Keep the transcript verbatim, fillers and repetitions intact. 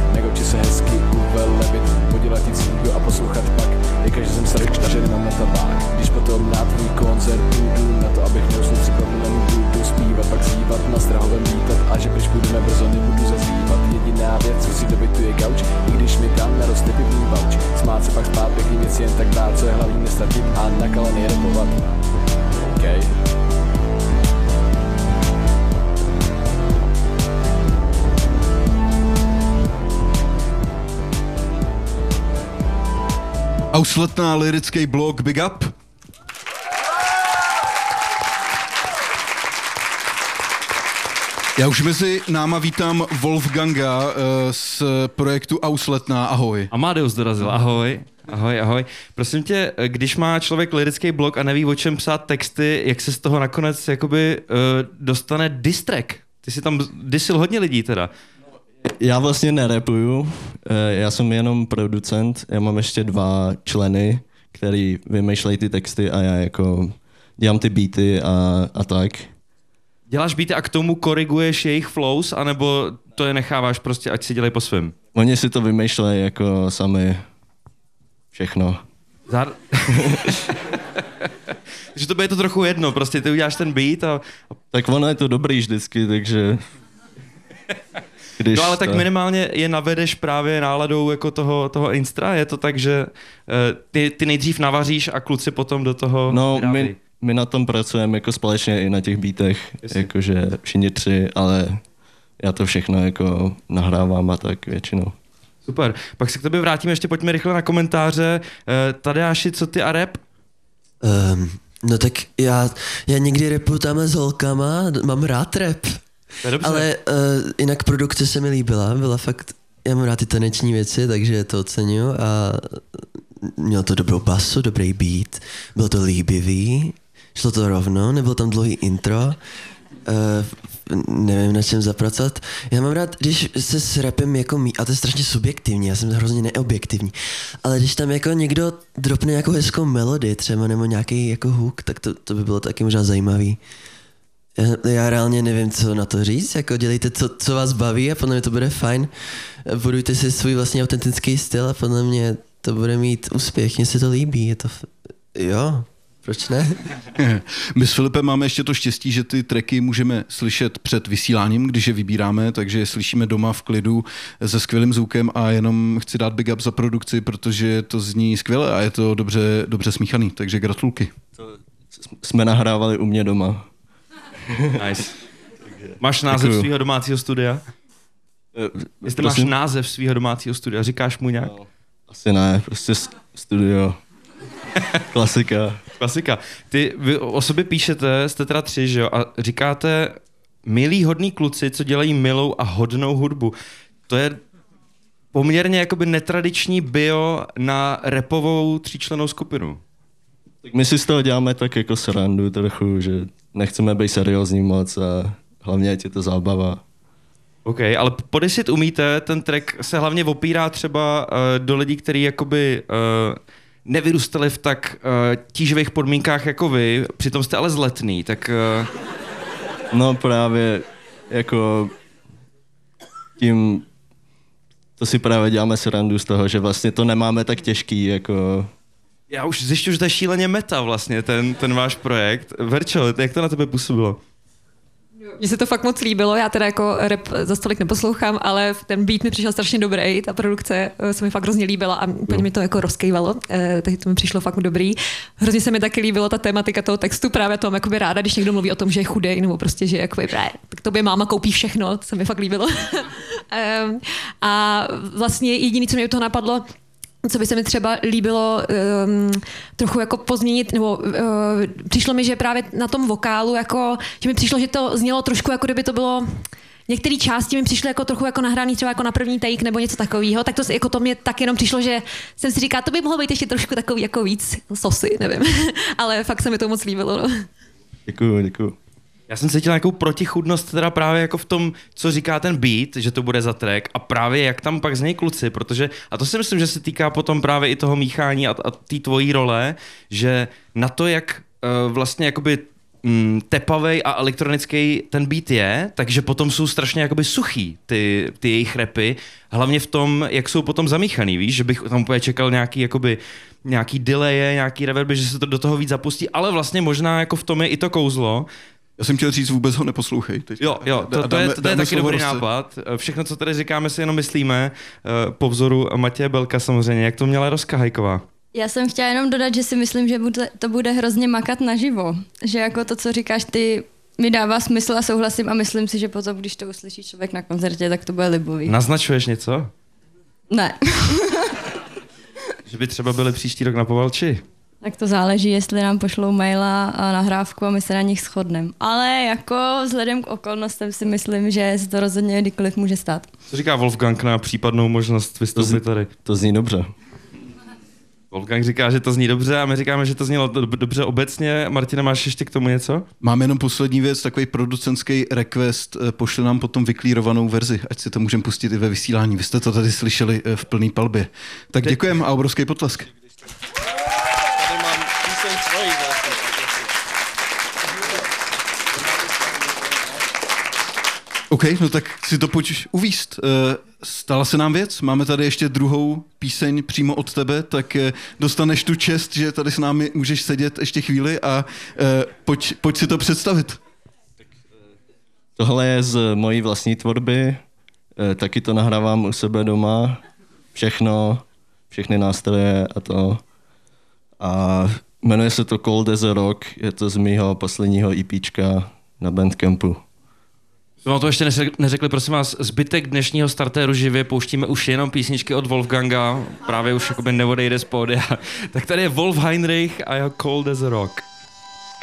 Nekouči se hezky uvelebit, podělat jít svůj a poslouchat pak. Jaká, že jsem starý čtaře, nemám na tabák. Když potom na tvůj koncert jdu, na to, abych neusnul připravenou budu zpívat, pak zpívat, na Strahovém lítat a že když budeme brzo, nebudu zazývat. Jediná věc, co si dobytuje gauč, i když mi tam naroste pivní bauč. Smát se pak spát, pěkný věc jen tak dát, co je hlavní nestratit a nakalený repovat. Okay. Ausletná lirický blog Big Up. Já už mezi náma vítám Wolfganga z projektu Ausletná. Ahoj. Amadeus dorazil. Ahoj. Ahoj, ahoj. Prosím tě, když má člověk lirický blog a neví, o čem psát texty, jak se z toho nakonec jakoby uh, dostane diss track? Ty jsi tam dissil hodně lidí teda. Já vlastně nerapuju, já jsem jenom producent, já mám ještě dva členy, který vymýšlejí ty texty a já jako dělám ty beaty a, a tak. Děláš beaty a k tomu koriguješ jejich flows, anebo to je necháváš prostě, ať si dělají po svém? Oni si to vymýšlejí jako sami všechno. Zár... Takže to bude to trochu jedno, prostě ty uděláš ten beat a... Tak ono je to dobrý vždycky, takže... Když no ale tak to... minimálně je navedeš právě náladou jako toho, toho instra, je to tak, že uh, ty, ty nejdřív navaříš a kluci potom do toho No my, my na tom pracujeme jako společně i na těch beatech, jakože všichni tři, ale já to všechno jako nahrávám a tak většinou. Super, pak se k tobě vrátíme, ještě pojďme rychle na komentáře. Uh, Tadeáši, co ty a rap? Um, no tak já, já někdy rapuju tamhle s holkama, mám rád rap. Ale uh, jinak produkce se mi líbila, byla fakt, já mám rád ty taneční věci, takže to oceňuji a mělo to dobrou basu, dobrý beat, bylo to líbivý, šlo to rovno, nebylo tam dlouhý intro, uh, nevím na čem zapracovat. Já mám rád, když se s rapem jako mí, a to je strašně subjektivní, já jsem hrozně neobjektivní, ale když tam jako někdo dropne nějakou hezkou melodii třeba nebo nějaký jako hook, tak to, to by bylo taky možná zajímavý. Já, já reálně nevím, co na to říct, jako dělejte, co, co vás baví a podle mě to bude fajn. Budujte si svůj vlastně autentický styl a podle mě to bude mít úspěch, mně se to líbí, je to, f... jo, proč ne? My s Filipem máme ještě to štěstí, že ty tracky můžeme slyšet před vysíláním, když je vybíráme, takže je slyšíme doma v klidu se skvělým zvukem a jenom chci dát big up za produkci, protože to zní skvěle a je to dobře, dobře smíchaný, takže gratulky. To jsme nahrávali u mě doma. Nice. Máš název Děkuju. svého domácího studia? Jestli máš název svého domácího studia, říkáš mu nějak? No, asi ne, prostě studio. Klasika. Klasika. Ty vy o sobě píšete, jste teda tři, že jo? A říkáte milí hodný kluci, co dělají milou a hodnou hudbu. To je poměrně jakoby netradiční bio na rapovou tříčlennou skupinu. Tak my si z toho děláme tak jako srandu trochu, že nechceme být seriózní moc a hlavně ať je to zábava. OK, ale podesit umíte, ten track se hlavně opírá třeba uh, do lidí, kteří jakoby uh, nevyrůstali v tak uh, tíživých podmínkách jako vy, přitom jste ale zletný, tak... Uh... No právě jako tím, to si právě děláme srandu z toho, že vlastně to nemáme tak těžký, jako... Já už zjišťuji, že to je šíleně meta vlastně, ten, ten váš projekt. Verčo, jak to na tebe působilo? Mně se to fakt moc líbilo, já teda jako rap za stolik neposlouchám, ale ten beat mi přišel strašně dobrý, ta produkce se mi fakt hrozně líbila a úplně mi to jako rozkejvalo, takže to mi přišlo fakt dobrý. Hrozně se mi taky líbilo ta tematika toho textu, právě to mám jakoby ráda, když někdo mluví o tom, že je chudej, nebo prostě, že jakoby, tak tobě máma koupí všechno, to se mi fakt líbilo. A vlastně jediný, co mě u toho napadlo, co by se mi třeba líbilo um, trochu jako pozměnit, nebo uh, přišlo mi, že právě na tom vokálu, jako, že mi přišlo, že to znělo trošku, jako kdyby to bylo, některé části mi přišly jako trochu jako nahraný třeba jako na první take nebo něco takového, tak to jako to mě tak jenom přišlo, že jsem si říkala, to by mohlo být ještě trošku takový jako víc sosy, nevím, ale fakt se mi to moc líbilo. No. Děkuju, děkuju. Já jsem cítil nějakou protichůdnost teda právě jako v tom, co říká ten beat, že to bude za track a právě jak tam pak znějí kluci, protože, a to si myslím, že se týká potom právě i toho míchání a, a té tvojí role, že na to, jak uh, vlastně jakoby mm, tepavej a elektronický ten beat je, takže potom jsou strašně jakoby suchý ty, ty jejich rapy, hlavně v tom, jak jsou potom zamíchaný, víš, že bych tam úplně čekal nějaký jakoby nějaký delaye, nějaký reverby, že se to do toho víc zapustí, ale vlastně možná jako v tom je i to kouzlo. Já jsem chtěl říct, vůbec ho neposlouchej. Teď. Jo, jo, to, to, je, to je taky dobrý nápad. Všechno, co tady říkáme, si jenom myslíme, po vzoru Matěje Belka samozřejmě. Jak to měla Roska Hajková? Já jsem chtěla jenom dodat, že si myslím, že bude, to bude hrozně makat naživo. Že jako to, co říkáš ty, mi dává smysl a souhlasím a myslím si, že potom, když to uslyší člověk na koncertě, tak to bude libový. Naznačuješ něco? Ne. Že by třeba byli příští rok na Povalči? Tak to záleží, jestli nám pošlou maila a nahrávku a my se na nich shodneme. Ale jako vzhledem k okolnostem si myslím, že se to rozhodně kdykoliv může stát. Co říká Wolfgang na případnou možnost vystoupit tady? To zní dobře. Wolfgang říká, že to zní dobře a my říkáme, že to znělo dobře obecně. Martina, máš ještě k tomu něco? Máme jenom poslední věc, takový producentský request. Pošli nám potom vyklírovanou verzi, ať si to můžeme pustit i ve vysílání. Vy jste to tady slyšeli v plný palbě. Tak děkujeme a obrovský potlesk. Tady mám píseň svojí vlastně. OK, no tak si to pojď uvíst. Stala se nám věc, máme tady ještě druhou píseň přímo od tebe, tak dostaneš tu čest, že tady s námi můžeš sedět ještě chvíli a pojď, pojď si to představit. Tohle je z mojí vlastní tvorby, taky to nahrávám u sebe doma, všechno, všechny nástroje a to. A jmenuje se to Cold as a Rock, je to z mýho posledního EPčka na Bandcampu. Jsme vám to ještě neřekli, prosím vás, zbytek dnešního startéru živě pouštíme už jenom písničky od Wolfganga, právě už jakoby neodejde z pódia. Tak tady je Wolf Heinrich a jeho Cold as a Rock.